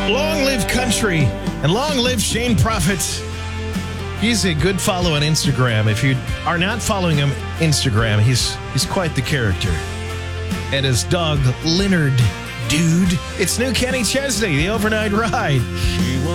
Long live country and long live Shane Prophet. He's a good follow on Instagram. If you are not following him Instagram, he's quite the character. And his dog, Leonard, dude. It's new Kenny Chesney, The Overnight Ride.